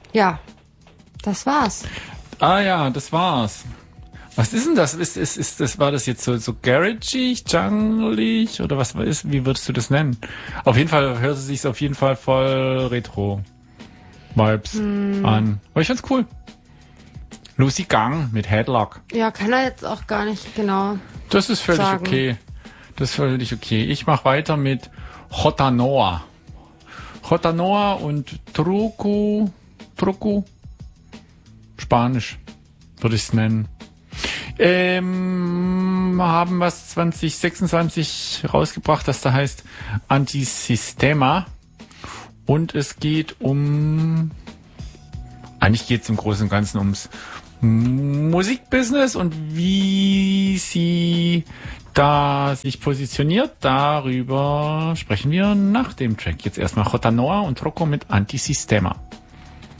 Ja, das war's. Ah ja, das war's. Was ist denn das? War das jetzt so garagig, junglig oder was ist? Wie würdest du das nennen? Auf jeden Fall hört es sich auf jeden Fall voll Retro-Vibes an. Aber ich fand's cool. Lucy Gang mit Headlock. Ja, kann er jetzt auch gar nicht genau. Das ist völlig sagen. okay. Das ist völlig okay. Ich mache weiter mit Hotanoa. Hotanoa und Truco. Spanisch würde ich es nennen. Haben was 2026 rausgebracht, das da heißt Antisistema. Und es geht eigentlich geht es im Großen und Ganzen ums Musikbusiness und wie sie da sich positioniert. Darüber sprechen wir nach dem Track. Jetzt erstmal Hotanoa und Rocco mit Antisistema.